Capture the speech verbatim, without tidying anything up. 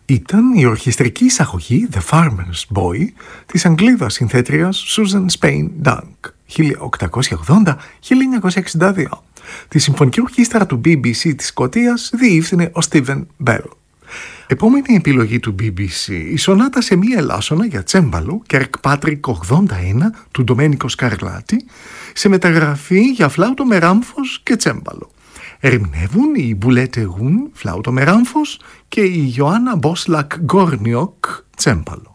Ήταν η ορχιστρική εισαγωγή The Farmer's Boy της Αγγλίδας συνθέτριας Susan Spain Dunk χίλια οκτακόσια ογδόντα με χίλια εννιακόσια εξήντα δύο. Τη συμφωνική ορχήστρα του μπι μπι σι της Σκωτίας διεύθυνε ο Stephen Bell. Επόμενη επιλογή του μπι μπι σι, η σονάτα σε μία ελάσσονα για τσέμπαλο Kirkpatrick ογδόντα ένα του Ντομένικο Σκαρλάτη, σε μεταγραφή για φλάουτο με ράμφος και τσέμπαλο. Ερμηνεύουν η Μπουλέτε Γουν, φλάουτο με ράμφος, και η Ιωάννα Μπόσλακ Γκόρνιοκ, τσέμπαλο.